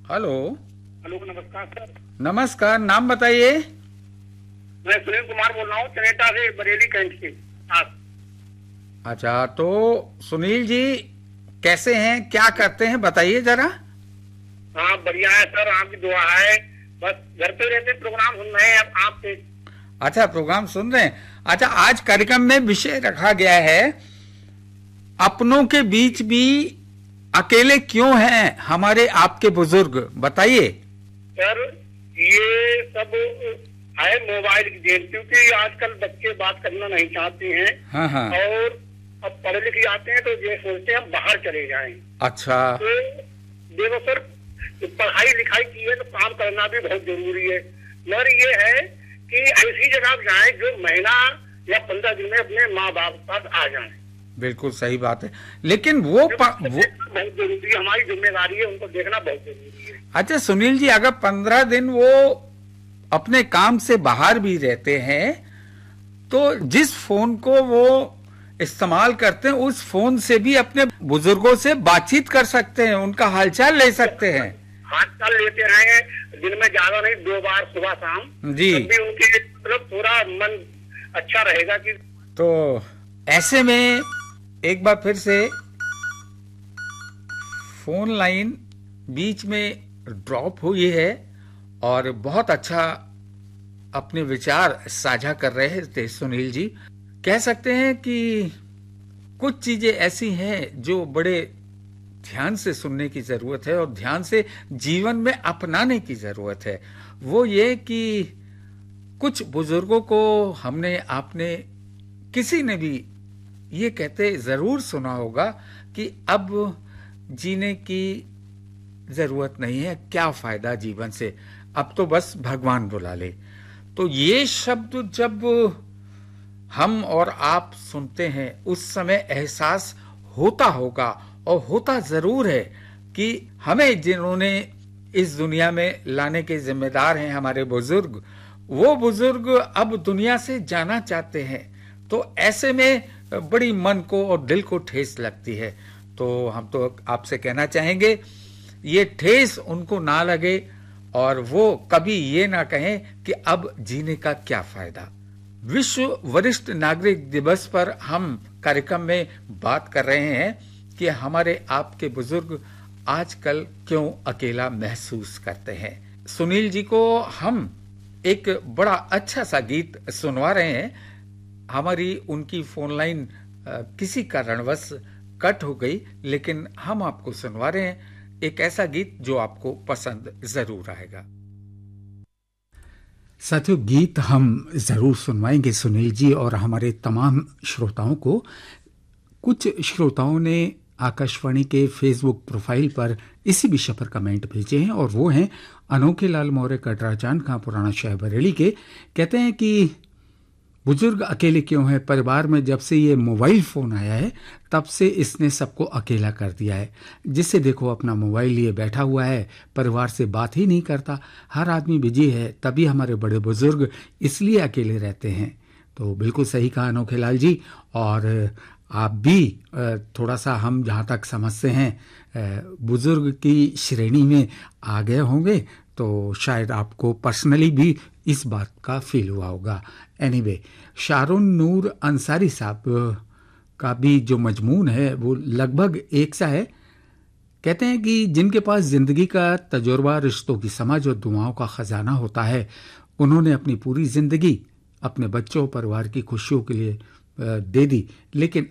Hello. Hello, नमस्कार sir. नमस्कार, नाम बताइए। मैं सुनील कुमार बोल रहा हूँ, चनेटा से, बरेली कैंट से। आप? अच्छा, तो सुनील जी कैसे हैं, क्या करते हैं, बताइए जरा। हाँ, बढ़िया है सर, आपकी दुआ है। बस घर पे रहते, प्रोग्राम सुन रहे हैं अब आपसे। अच्छा, प्रोग्राम सुन रहे हैं। अच्छा, आज कार्यक्रम में विषय रखा गया है अपनों के बीच भी अकेले क्यों हैं हमारे आपके बुजुर्ग, बताइए। सर, ये सब है मोबाइल की देन, क्योंकि आजकल बच्चे बात करना नहीं चाहते हैं। हाँ हाँ। और अब पढ़े लिखे जाते हैं तो ये सोचते हैं हम बाहर चले जाएं। अच्छा। तो देखो सर, पढ़ाई लिखाई की है तो काम करना भी बहुत जरूरी है, मगर ये है कि ऐसी जगह जाए जो महीना या 15 दिन में अपने माँ बाप के पास आ जाए। बिल्कुल सही बात है, लेकिन वो बहुत जरूरी है, हमारी जिम्मेदारी है, उनको देखना बहुत जरूरी है। अच्छा सुनील जी, अगर 15 दिन वो अपने काम से बाहर भी रहते हैं तो जिस फोन को वो इस्तेमाल करते हैं उस फोन से भी अपने बुजुर्गों से बातचीत कर सकते हैं, उनका हालचाल ले सकते हैं। हालचाल लेते रहे, दिन में ज्यादा नहीं, 2 बार सुबह शाम जी। भी उनके मतलब थोड़ा मन अच्छा रहेगा। कि तो ऐसे में एक बार फिर से फोन लाइन बीच में ड्रॉप हुई है और बहुत अच्छा अपने विचार साझा कर रहे थे सुनील जी। कह सकते हैं कि कुछ चीजें ऐसी हैं जो बड़े ध्यान से सुनने की जरूरत है और ध्यान से जीवन में अपनाने की जरूरत है। वो ये कि कुछ बुजुर्गों को हमने आपने किसी ने भी ये कहते जरूर सुना होगा कि अब जीने की जरूरत नहीं है, क्या फायदा जीवन से, अब तो बस भगवान बुला ले। तो ये शब्द जब हम और आप सुनते हैं उस समय एहसास होता होगा, और होता जरूर है, कि हमें जिन्होंने इस दुनिया में लाने के जिम्मेदार हैं हमारे बुजुर्ग, वो बुजुर्ग अब दुनिया से जाना चाहते हैं। तो ऐसे में बड़ी मन को और दिल को ठेस लगती है। तो हम तो आपसे कहना चाहेंगे ये ठेस उनको ना लगे और वो कभी ये ना कहें कि अब जीने का क्या फायदा। विश्व वरिष्ठ नागरिक दिवस पर हम कार्यक्रम में बात कर रहे हैं कि हमारे आपके बुजुर्ग आजकल क्यों अकेला महसूस करते हैं। सुनील जी को हम एक बड़ा अच्छा सा गीत सुनवा रहे हैं। हमारी उनकी फोन लाइन किसी कारणवश कट हो गई, लेकिन हम आपको सुनवा रहे हैं एक ऐसा गीत जो आपको पसंद जरूर आएगा। साथियों, गीत हम जरूर सुनवाएंगे सुनील जी और हमारे तमाम श्रोताओं को। कुछ श्रोताओं ने आकाशवाणी के फेसबुक प्रोफाइल पर इसी विषय पर कमेंट भेजे हैं और वो हैं अनोखे लाल मौर्य कटराचांद का पुराना शहर बरेली के। कहते हैं कि बुजुर्ग अकेले क्यों है, परिवार में जब से ये मोबाइल फोन आया है तब से इसने सबको अकेला कर दिया है। जिससे देखो अपना मोबाइल लिए बैठा हुआ है, परिवार से बात ही नहीं करता, हर आदमी बिजी है, तभी हमारे बड़े बुजुर्ग इसलिए अकेले रहते हैं। तो बिल्कुल सही कहा अनोखे लाल जी, और आप भी थोड़ा सा, हम जहाँ तक समझते हैं, बुजुर्ग की श्रेणी में आ गए होंगे, तो शायद आपको पर्सनली भी इस बात का फील हुआ होगा। एनीवे, शारून नूर अंसारी साहब का भी जो मजमून है वो लगभग एक सा है। कहते हैं कि जिनके पास जिंदगी का तजुर्बा, रिश्तों की समझ और दुआओं का खजाना होता है, उन्होंने अपनी पूरी जिंदगी अपने बच्चों परिवार की खुशियों के लिए दे दी, लेकिन